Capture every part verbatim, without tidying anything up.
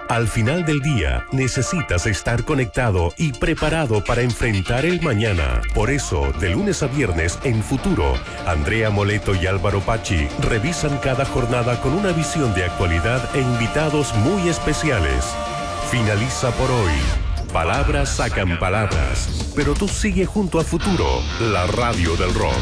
Al final del día, necesitas estar conectado y preparado para enfrentar el mañana. Por eso, de lunes a viernes en Futuro, Andrea Moleto y Álvaro Pachi revisan cada jornada con una visión de actualidad e invitados muy especiales. Finaliza por hoy. Palabras sacan palabras, pero tú sigue junto a Futuro, la radio del rock.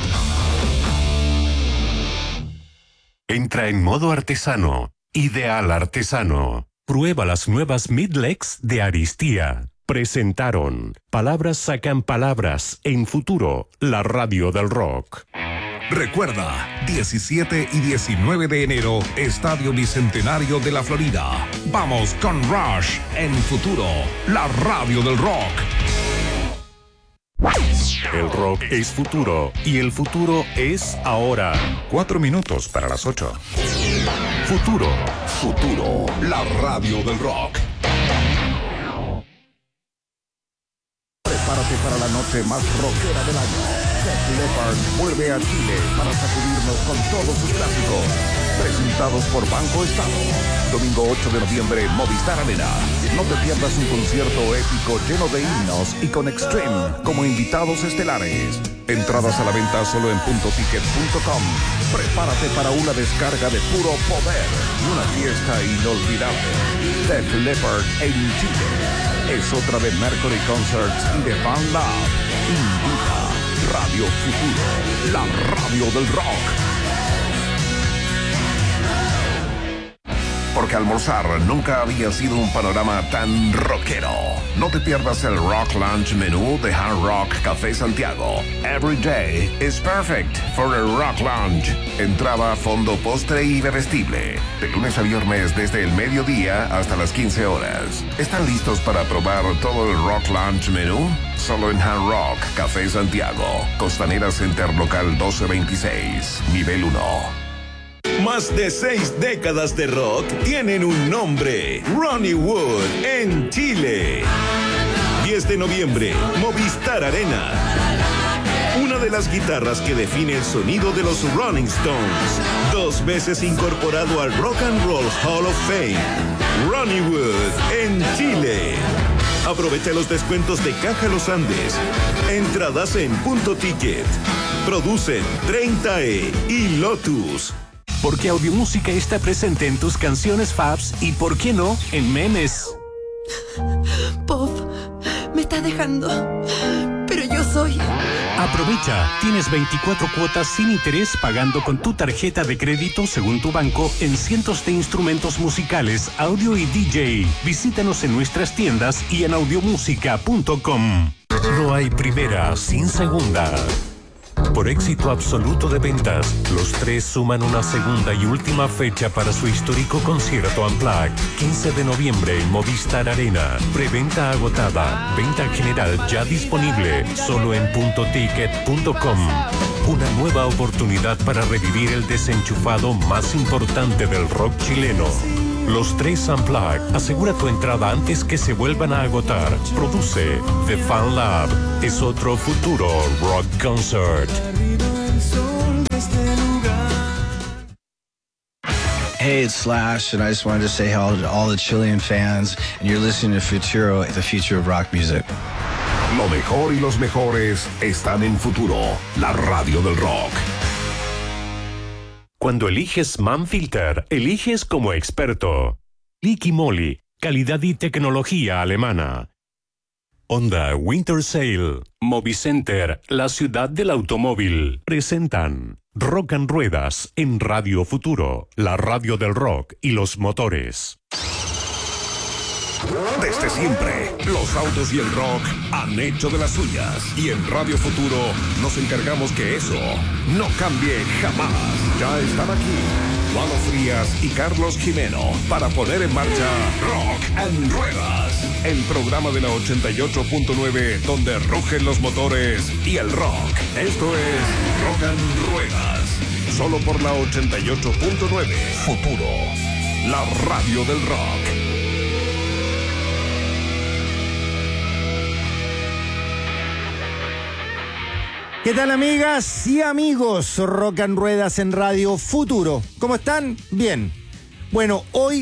Entra en modo artesano. Ideal Artesano. Prueba las nuevas Midlex de Aristía. Presentaron Palabras sacan palabras en Futuro, la radio del rock. Recuerda, diecisiete y diecinueve de enero, Estadio Bicentenario de la Florida. Vamos con Rush en Futuro, la radio del rock. El rock es futuro y el futuro es ahora. Cuatro minutos para las ocho. Futuro. Futuro, la radio del rock. Prepárate para la noche más rockera del año. Def Leppard vuelve a Chile para sacudirnos con todos sus clásicos. Presentados por Banco Estado. Domingo ocho de noviembre, Movistar Arena. No te pierdas un concierto épico lleno de himnos y con Extreme como invitados estelares. Entradas a la venta solo en punto ticket punto com. Prepárate para una descarga de puro poder y una fiesta inolvidable. Def Leppard en Chile. Es otra de Mercury Concerts y de Fan Lab. Invita Radio Futuro, la radio del rock. Porque almorzar nunca había sido un panorama tan rockero. No te pierdas el Rock Lunch menú de Hard Rock Café Santiago. Every day is perfect for a Rock Lunch. Entrada, fondo, postre y bebestible. De lunes a viernes desde el mediodía hasta las quince horas. ¿Están listos para probar todo el Rock Lunch menú? Solo en Hard Rock Café Santiago. Costanera Center Local doce veintiséis, nivel uno. Más de seis décadas de rock tienen un nombre: Ronnie Wood en Chile. diez de noviembre, Movistar Arena. Una de las guitarras que define el sonido de los Rolling Stones. Dos veces incorporado al Rock and Roll Hall of Fame. Ronnie Wood en Chile. Aprovecha los descuentos de Caja Los Andes. Entradas en Punto Ticket. Producen treinta E y Lotus. Porque Audiomúsica está presente en tus canciones faves y, ¿por qué no?, en memes. Pop, me está dejando, pero yo soy... Aprovecha, tienes veinticuatro cuotas sin interés pagando con tu tarjeta de crédito según tu banco en cientos de instrumentos musicales, audio y D J. Visítanos en nuestras tiendas y en audiomúsica punto com. No hay primera sin segunda. Por éxito absoluto de ventas, los tres suman una segunda y última fecha para su histórico concierto Unplugged. quince de noviembre en Movistar Arena. Preventa agotada. Venta general ya disponible. Solo en punto ticket punto com. Una nueva oportunidad para revivir el desenchufado más importante del rock chileno. Los tres Unplugged. Asegura tu entrada antes que se vuelvan a agotar. Produce The Fan Lab. Es otro futuro rock concert. Hey, it's Slash, and I just wanted to say hello to all the Chilean fans, and you're listening to Futuro, the future of rock music. Lo mejor y los mejores están en Futuro, la radio del rock. Cuando eliges Manfilter, eliges como experto. Liqui Moly, calidad y tecnología alemana. Honda Winter Sale. Movicenter, la ciudad del automóvil. Presentan Rock and Ruedas en Radio Futuro, la radio del rock y los motores. Desde siempre, los autos y el rock han hecho de las suyas. Y en Radio Futuro nos encargamos que eso no cambie jamás. Ya están aquí Lalo Frías y Carlos Jimeno para poner en marcha Rock and Ruedas, el programa de la ochenta y ocho punto nueve donde rugen los motores y el rock. Esto es Rock and Ruedas, solo por la ochenta y ocho punto nueve. Futuro, la radio del rock. ¿Qué tal, amigas y amigos? Rock and Ruedas en Radio Futuro. ¿Cómo están? Bien. Bueno, hoy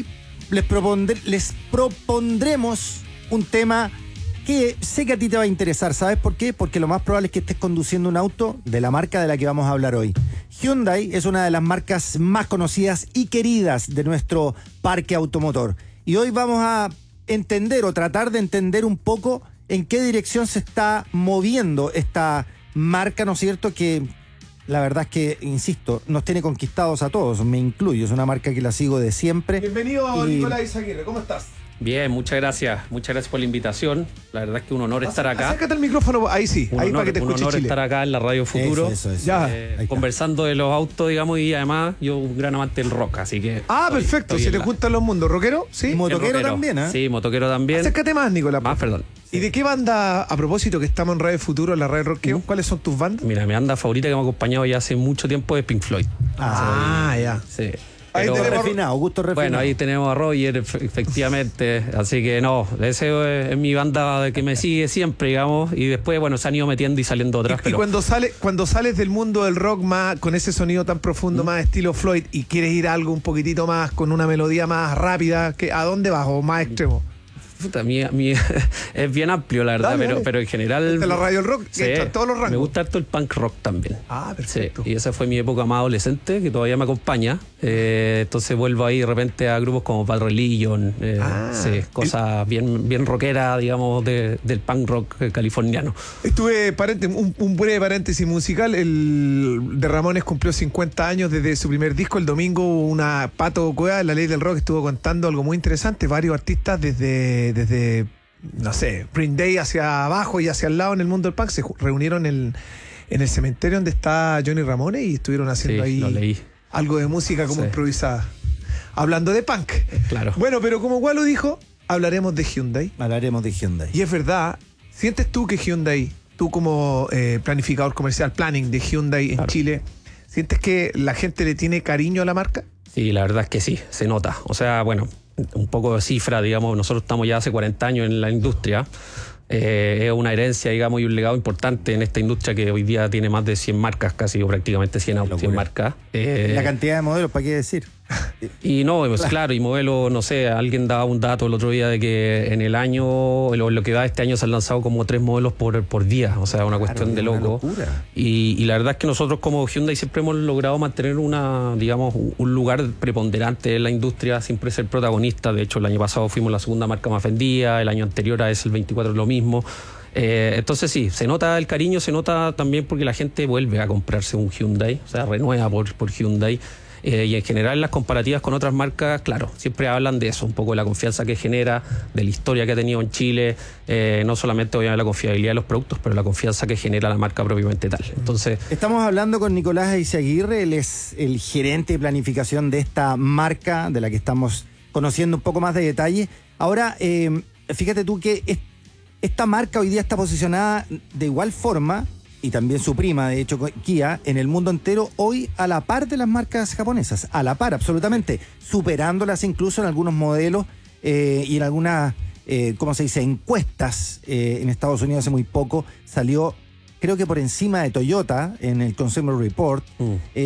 les, propondré, les propondremos un tema que sé que a ti te va a interesar. ¿Sabes por qué? Porque lo más probable es que estés conduciendo un auto de la marca de la que vamos a hablar hoy. Hyundai es una de las marcas más conocidas y queridas de nuestro parque automotor. Y hoy vamos a entender o tratar de entender un poco en qué dirección se está moviendo esta marca, ¿no es cierto?, que la verdad es que, insisto, nos tiene conquistados a todos, me incluyo, es una marca que la sigo de siempre. Bienvenido, y... Nicolás Izaguirre, ¿cómo estás? Bien, muchas gracias, muchas gracias por la invitación. La verdad es que un honor estar acá. Acércate el micrófono, ahí sí, un ahí honor, para que te escuche Un honor Chile. estar acá en la Radio Futuro, eso, eso, eso. Ya. Eh, conversando de los autos, digamos, y además yo un gran amante del rock, así que... Ah, estoy- perfecto, estoy si en te la- juntan los mundos. ¿Rockero? ¿Sí? Motoquero rockero. también, ¿eh? Sí, motoquero también. Acércate más, Nicolás. Ah, perdón. ¿Y de qué banda, a propósito que estamos en Radio Futuro, en la Radio Rock, ¿Mm? cuáles son tus bandas? Mira, mi banda favorita que me ha acompañado ya hace mucho tiempo es Pink Floyd. Ah, ya. Sí. Ahí Pero- tenemos- Refinado, gusto refinado. Bueno, ahí tenemos a Roger, efe- efectivamente. Así que no, ese es, es mi banda que me sigue siempre, digamos. Y después, bueno, se han ido metiendo y saliendo otras. Y, pero y cuando, sale, cuando sales del mundo del rock más con ese sonido tan profundo, más estilo Floyd, y quieres ir a algo un poquitito más, con una melodía más rápida, ¿qué- ¿a dónde vas? ¿O más extremo? puta, mi, mi- es bien amplio, la verdad, Dale, pero, dale. pero en general. De la radio del rock, sí, que entran todos los rangos. me gusta harto el punk rock también. Ah, perfecto. Sí, y esa fue mi época más adolescente, que todavía me acompaña. Eh, entonces vuelvo ahí de repente a grupos como Bad Religion, eh, Ah, sí, cosas bien, bien rockeras, digamos, de- del punk rock eh, californiano. Estuve, paréntesis, un, un breve paréntesis musical, el de Ramones cumplió cincuenta años desde su primer disco. El domingo una Pato Cueva, La Ley del Rock, estuvo contando algo muy interesante. Varios artistas desde, desde no sé, Green Day hacia abajo y hacia el lado en el mundo del punk se ju- reunieron en, en el cementerio donde está Johnny Ramones y estuvieron haciendo Sí, ahí lo leí. algo de música como Sí. improvisada. Hablando de punk. Claro. Bueno, pero como Gualo dijo, hablaremos de Hyundai. Hablaremos de Hyundai. Y es verdad, ¿sientes tú que Hyundai, tú como eh, planificador comercial, planning de Hyundai en Claro. Chile, sientes que la gente le tiene cariño a la marca? Sí, la verdad es que sí, se nota. O sea, bueno, un poco de cifra, digamos, nosotros estamos ya hace cuarenta años en la industria. Eh, es una herencia, digamos, y un legado importante en esta industria que hoy día tiene más de cien marcas, casi o prácticamente cien, autos, cien marcas. Eh, La cantidad de modelos, ¿para qué decir? Y no, pues claro, y modelo, no sé, alguien daba un dato el otro día de que en el año, lo, lo que va este año se han lanzado como tres modelos por, por día, o sea, una cuestión de una loco. locura. Y, y la verdad es que nosotros como Hyundai siempre hemos logrado mantener una, digamos, un lugar preponderante en la industria, siempre ser protagonista. De hecho, el año pasado fuimos la segunda marca más vendida, el año anterior a ese, el veinticuatro, lo mismo. Eh, entonces sí, se nota el cariño, se nota también porque la gente vuelve a comprarse un Hyundai, o sea, renueva por, por Hyundai. Eh, y en general las comparativas con otras marcas, claro, siempre hablan de eso, un poco de la confianza que genera, de la historia que ha tenido en Chile, eh, no solamente obviamente la confiabilidad de los productos, pero la confianza que genera la marca propiamente tal. Entonces, Estamos hablando con Nicolás Izaguirre, él es el gerente de planificación de esta marca, de la que estamos conociendo un poco más de detalle. Ahora, eh, fíjate tú que es- esta marca hoy día está posicionada de igual forma, y también su prima, de hecho, Kia, en el mundo entero, hoy a la par de las marcas japonesas, a la par, absolutamente, superándolas incluso en algunos modelos eh, y en algunas, eh, ¿cómo se dice?, encuestas eh, en Estados Unidos hace muy poco, salió, creo que por encima de Toyota en el Consumer Report. mm. eh,